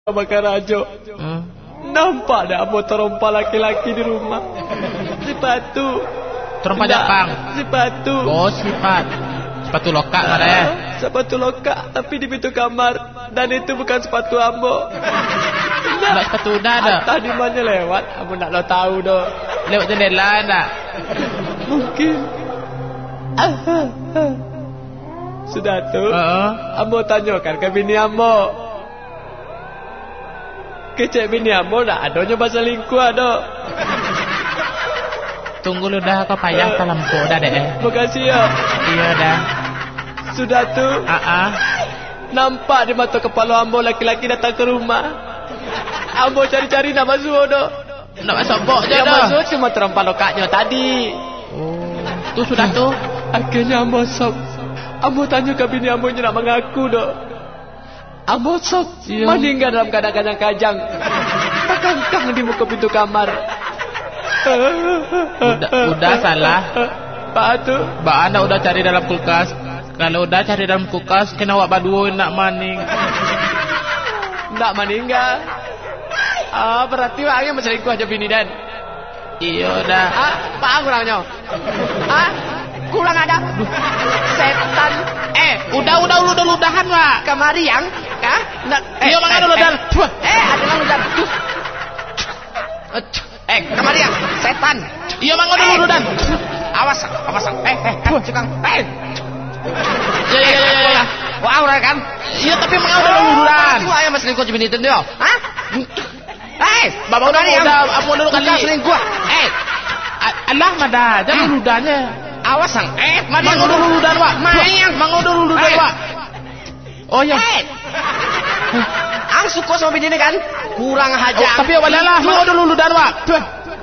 Makarajo. Nampak dah motor rompa laki-laki di rumah. Sepatu. Terompa Jepang. Sepatu. Oh, sepatu lokak mana ya? Sepatu lokak tapi di pintu kamar. Dan itu bukan sepatu ambo. Nak sepatu udah ada. Tadi mana lewat? Ambo nak lo tahu doh. Lewat jendela nak. Mungkin. Sudah tu. Ambo tanyakan ke bini ambo. Kecek bini ambo nak adanya bahasa lingkuh ada. Tunggu lu dah kau payah dalam kau dah deh. Makasih ya. Iya dah. Sudah tu. Nampak di mata kepala ambo laki-laki datang ke rumah. Ambo cari-cari nak masuk dah. Nak masuk bok je dah. Yang masuk cuma terompa lokaknya tadi. Oh, tu sudah tu. Akhirnya ambo sok. Ambo tanya ke bini ambo nak mengaku dah. Ambo sok meninggal dalam keadaan kajang. Terkangkang di muka pintu kamar. Udah salah. Pak tu. Mbak anda udah cari dalam kulkas. Kalau udah cari dalam kulkas, kena awak baduin nak maning. Nak meninggal. Berarti wangnya berselingkuh aja bini dan. Iya dah. Pak kurangnya. Kurang ada. Setan. Udah-udahan Pak. Kamari yang. Iya mangan dulu dan. Ada yang udah. Kamari yang. Setan. Iya mangan dulu dan. Awas. Cekang. Ya. Wah, orang kan? Iya tapi mangan dulu dan. Itu ayam selingkuh bini itu dia. Bapak udah apa dulu kali. Selingkuh. Allah mada, jangan ludahnya. Awas sang. Mangan dulu dan Pak. Mangan dulu dan Pak. Oh ya. Ang suka sama bini ini kan? Kurang hajar. Tapi awalnya lah, mangan dulu dan Pak.